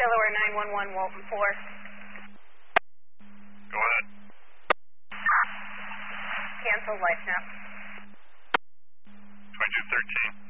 Delaware 911, Walton 4. Go ahead. Cancel LifeNav. 2213.